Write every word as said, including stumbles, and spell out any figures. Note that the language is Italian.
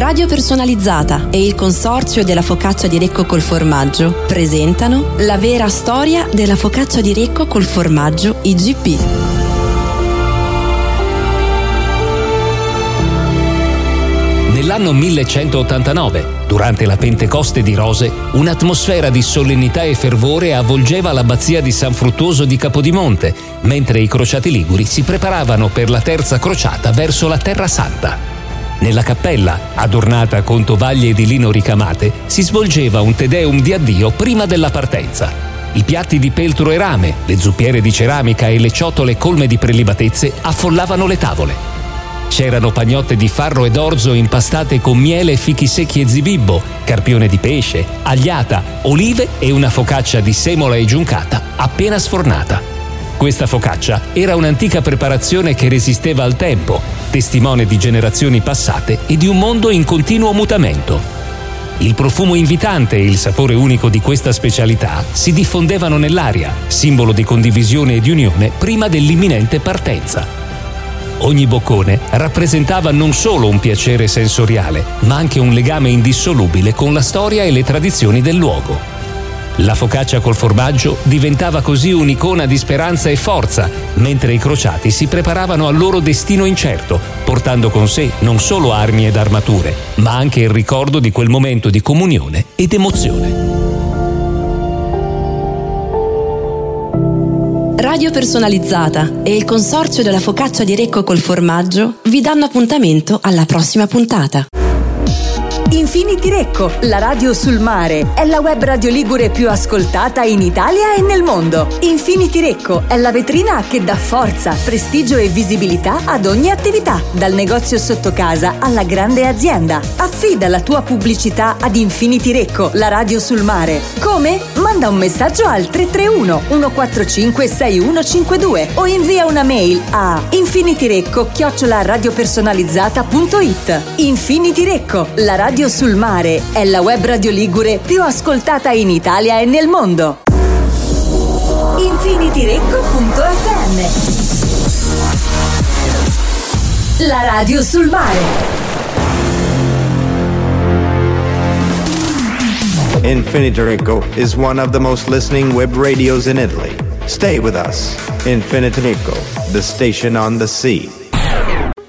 Radio Personalizzata e il consorzio della focaccia di Recco col formaggio presentano la vera storia della focaccia di Recco col formaggio I G P. Nell'anno millecentottantanove, durante la Pentecoste di Rose, un'atmosfera di solennità e fervore avvolgeva l'abbazia di San Fruttuoso di Capodimonte, mentre i crociati liguri si preparavano per la terza crociata verso la Terra Santa. Nella cappella, adornata con tovaglie di lino ricamate, si svolgeva un Te Deum di addio prima della partenza. I piatti di peltro e rame, le zuppiere di ceramica e le ciotole colme di prelibatezze affollavano le tavole. C'erano pagnotte di farro ed orzo impastate con miele, fichi secchi e zibibbo, carpione di pesce, agliata, olive e una focaccia di semola e giuncata appena sfornata. Questa focaccia era un'antica preparazione che resisteva al tempo, testimone di generazioni passate e di un mondo in continuo mutamento. Il profumo invitante e il sapore unico di questa specialità si diffondevano nell'aria, simbolo di condivisione e di unione prima dell'imminente partenza. Ogni boccone rappresentava non solo un piacere sensoriale, ma anche un legame indissolubile con la storia e le tradizioni del luogo. La focaccia col formaggio diventava così un'icona di speranza e forza, mentre i crociati si preparavano al loro destino incerto, portando con sé non solo armi ed armature, ma anche il ricordo di quel momento di comunione ed emozione. Radio Personalizzata e il consorzio della focaccia di Recco col formaggio vi danno appuntamento alla prossima puntata. Infinity Recco, la radio sul mare, è la web radio ligure più ascoltata in Italia e nel mondo. Infinity Recco è la vetrina che dà forza, prestigio e visibilità ad ogni attività, dal negozio sotto casa alla grande azienda. Affida la tua pubblicità ad Infinity Recco, la radio sul mare. Come? Manda un messaggio al tre tre uno uno quattro cinque sei uno cinque due o invia una mail a infinityrecco chiocciola radiopersonalizzata punto it. Infinity Recco, la radio sul mare, è la web radio ligure più ascoltata in Italia e nel mondo. infinityrecco punto effe emme, la radio sul mare. Infinity Recco is one of the most listening web radios in Italy. Stay with us. Infinity Recco, the station on the sea.